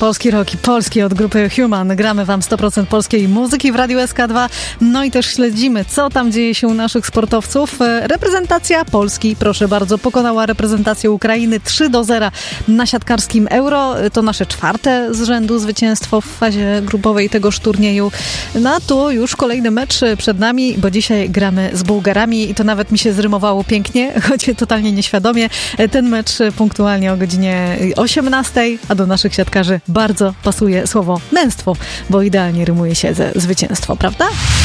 polski rock i polski od grupy Human. Gramy wam 100% polskiej muzyki w Radiu SK2. No i też śledzimy, co tam dzieje się u naszych sportowców. Reprezentacja Polski, proszę bardzo, pokonała reprezentację Ukrainy 3-0 na siatkarskim Euro. To nasze czwarte z rzędu zwycięstwo w fazie grupowej tegoż turnieju. No a tu już kolejny mecz przed nami, bo dzisiaj gramy z Bułgarami i to nawet mi się zrymowało pięknie, choć totalnie nieświadomie. Ten mecz punktualnie o godzinie 18, a do naszych siatkarzy bardzo pasuje słowo męstwo, bo idealnie rymuje się ze zwycięstwo, prawda?